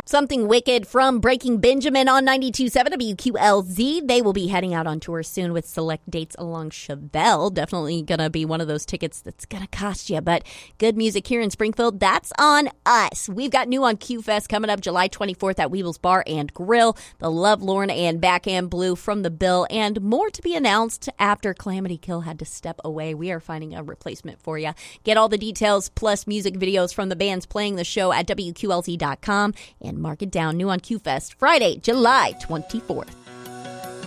Something Wicked from Breaking Benjamin on 92.7 WQLZ. They will be heading out on tour soon with select dates along Chevelle. Definitely going to be one of those tickets that's going to cost you, but good music here in Springfield. That's on us. We've got new on Q-Fest coming up July 24th at Weebles Bar and Grill. The Lovelorn and Backhand Blue from the bill, and more to be announced after Calamity Kill had to step away. We are finding a replacement for you. Get all the details plus music videos from the bands playing the show at WQLZ.com and mark it down. New on Q-Fest, Friday, July 24th.